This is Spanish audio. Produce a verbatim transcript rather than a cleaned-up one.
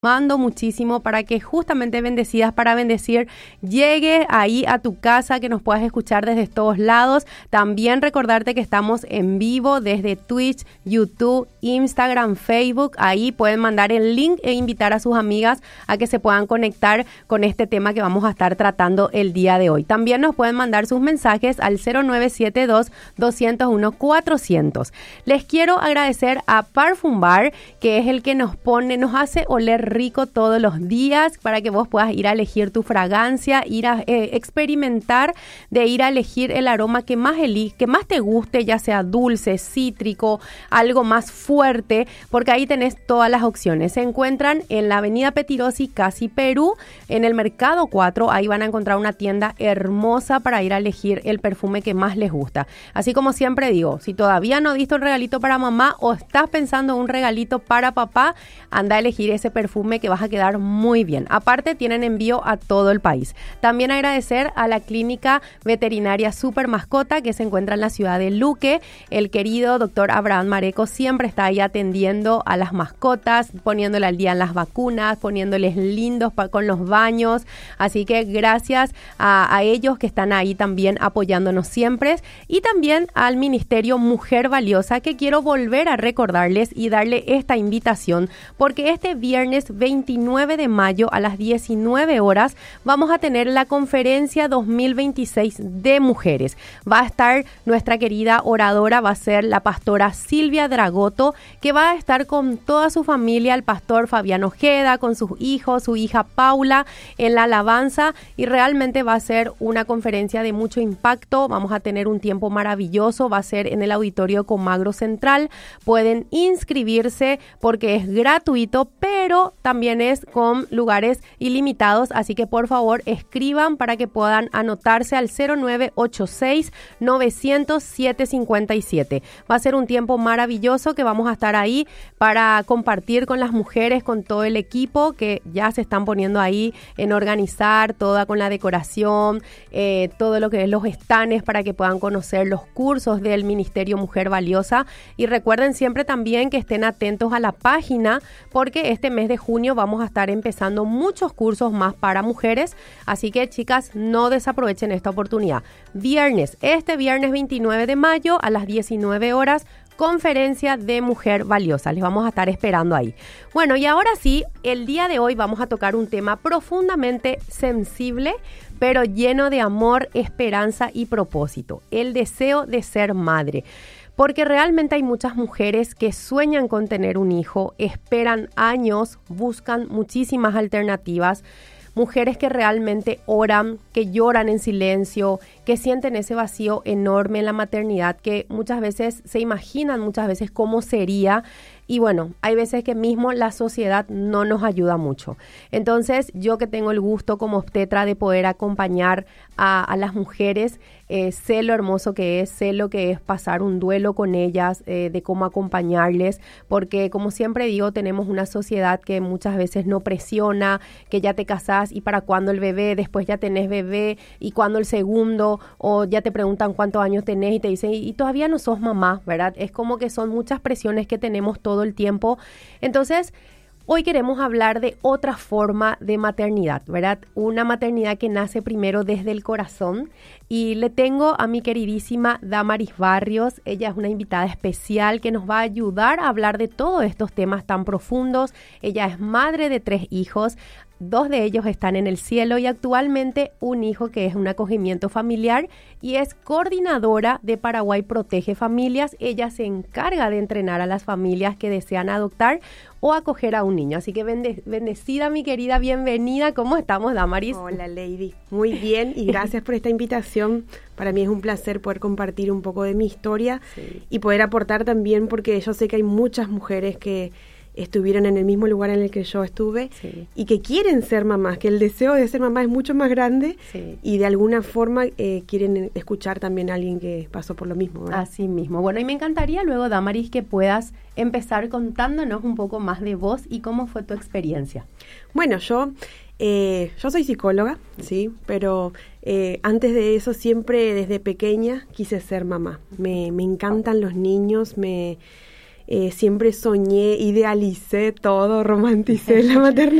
Mando muchísimo para que justamente Bendecidas para Bendecir llegue ahí a tu casa, que nos puedas escuchar desde todos lados. También recordarte que estamos en vivo desde Twitch, YouTube, Instagram, Facebook. Ahí pueden mandar el link e invitar a sus amigas a que se puedan conectar con este tema que vamos a estar tratando el día de hoy. También nos pueden mandar sus mensajes al cero nueve siete dos, dos cero uno, cuatrocientos. Les quiero agradecer a Parfum Bar, que es el que nos pone, nos hace oler rico todos los días para que vos puedas ir a elegir tu fragancia, ir a eh, experimentar de ir a elegir el aroma que más elige, que más te guste, ya sea dulce, cítrico, algo más fuerte, porque ahí tenés todas las opciones. Se encuentran en la avenida Petirosi, casi Perú, en el Mercado cuatro. Ahí van a encontrar una tienda hermosa para ir a elegir el perfume que más les gusta. Así como siempre digo, si todavía no diste un regalito para mamá o estás pensando en un regalito para papá, anda a elegir ese perfume que vas a quedar muy bien. Aparte, tienen envío a todo el país. También agradecer a la clínica veterinaria Super Mascota, que se encuentra en la ciudad de Luque. El querido doctor Abraham Mareco siempre está ahí atendiendo a las mascotas, poniéndole al día en las vacunas, poniéndoles lindos pa- con los baños. Así que gracias a, a ellos que están ahí también apoyándonos siempre. Y también al Ministerio Mujer Valiosa, que quiero volver a recordarles y darle esta invitación, porque este viernes veintinueve de mayo a las diecinueve horas vamos a tener la conferencia dos mil veintiséis de mujeres. Va a estar nuestra querida oradora, va a ser la pastora Silvia Dragoto, que va a estar con toda su familia, el pastor Fabián Ojeda, con sus hijos, su hija Paula, en la alabanza, y realmente va a ser una conferencia de mucho impacto. Vamos a tener un tiempo maravilloso, va a ser en el auditorio Comagro Central. Pueden inscribirse porque es gratuito, pero también es con lugares ilimitados, así que por favor escriban para que puedan anotarse al cero nueve ocho seis, novecientos, siete cincuenta y siete. Va a ser un tiempo maravilloso que vamos a estar ahí para compartir con las mujeres, con todo el equipo que ya se están poniendo ahí en organizar, toda con la decoración, eh, todo lo que es los stands para que puedan conocer los cursos del Ministerio Mujer Valiosa. Y recuerden siempre también que estén atentos a la página, porque este mes de junio vamos a estar empezando muchos cursos más para mujeres, así que chicas, no desaprovechen esta oportunidad. Viernes, este viernes veintinueve de mayo a las diecinueve horas, conferencia de Mujer Valiosa. Les vamos a estar esperando ahí. Bueno, y ahora sí, el día de hoy vamos a tocar un tema profundamente sensible, pero lleno de amor, esperanza y propósito: el deseo de ser madre. Porque realmente hay muchas mujeres que sueñan con tener un hijo, esperan años, buscan muchísimas alternativas. Mujeres que realmente oran, que lloran en silencio, que sienten ese vacío enorme en la maternidad, que muchas veces se imaginan, muchas veces cómo sería. Y bueno, hay veces que mismo la sociedad no nos ayuda mucho. Entonces, yo que tengo el gusto como obstetra de poder acompañar a, a las mujeres, eh, sé lo hermoso que es, sé lo que es pasar un duelo con ellas, eh, de cómo acompañarles, porque como siempre digo, tenemos una sociedad que muchas veces no presiona, que ya te casás y para cuándo el bebé, después ya tenés bebé y cuándo el segundo, o ya te preguntan cuántos años tenés y te dicen, y, y todavía no sos mamá, ¿verdad? Es como que son muchas presiones que tenemos todo el tiempo. Entonces, hoy queremos hablar de otra forma de maternidad, ¿verdad? Una maternidad que nace primero desde el corazón. Y le tengo a mi queridísima Damaris Barrios. Ella es una invitada especial que nos va a ayudar a hablar de todos estos temas tan profundos. Ella es madre de tres hijos. Dos de ellos están en el cielo y actualmente un hijo que es un acogimiento familiar, y es coordinadora de Paraguay Protege Familias. Ella se encarga de entrenar a las familias que desean adoptar o acoger a un niño. Así que bende- bendecida, mi querida, bienvenida. ¿Cómo estamos, Damaris? Hola, Lady. Muy bien y gracias por esta invitación. Para mí es un placer poder compartir un poco de mi historia, sí, y poder aportar también, porque yo sé que hay muchas mujeres que estuvieron en el mismo lugar en el que yo estuve, sí, y que quieren ser mamás, que el deseo de ser mamá es mucho más grande, sí, y de alguna forma eh, quieren escuchar también a alguien que pasó por lo mismo, ¿verdad? Así mismo. Bueno, y me encantaría luego, Damaris, que puedas empezar contándonos un poco más de vos y cómo fue tu experiencia. Bueno, yo eh, yo soy psicóloga, sí, pero eh, antes de eso siempre desde pequeña quise ser mamá. Me, me encantan los niños, me Eh, siempre soñé, idealicé todo, romanticé la maternidad.